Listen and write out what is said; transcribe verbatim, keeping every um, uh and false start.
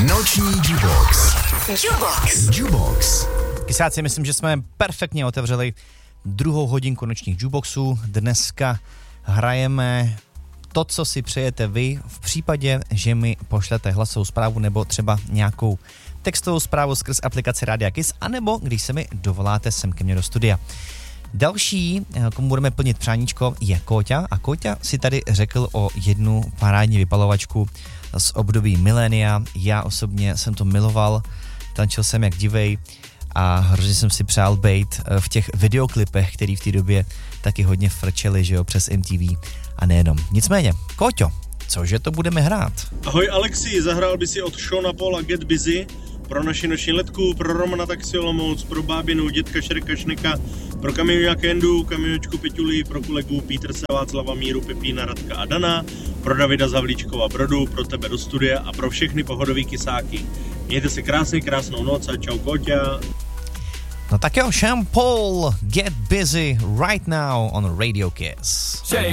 Noční Jukebox. Jukebox. Jukebox. Kysáci, myslím, že jsme perfektně otevřeli druhou hodinku nočních Jukeboxů. Dneska hrajeme to, co si přejete vy, v případě, že mi pošlete hlasovou zprávu nebo třeba nějakou textovou zprávu skrz aplikaci Rádia Kiss, anebo když se mi dovoláte sem ke mně do studia. Další, komu budeme plnit přáníčko, je Kóťa a Kóťa si tady řekl o jednu parádní vypalovačku z období milénia. Já osobně jsem to miloval, tančil jsem jak divej a hrozně jsem si přál bejt v těch videoklipech, který v té době taky hodně frčeli, že jo, přes M T V a nejenom. Nicméně, Kóťo, cože to budeme hrát? Ahoj Alexi, zahrál by si od Seana Paula Get Busy pro naši noční letku, pro Romana Taxi Olomouc, pro bábinu, dětka Šerka Šneka, pro Kamioňa Kendu, Kamiočku Peťuli, pro kolegu Petersa, Václava Míru, Pepína, Radka a Dana, pro Davida Zavlíčkova Brodu, pro tebe do studia a pro všechny pohodový kysáky. Mějte se krásně, krásnou noc a čau Kóťa. No tak jo, Sean Paul, Get Busy right now on Radio Kiss. Shake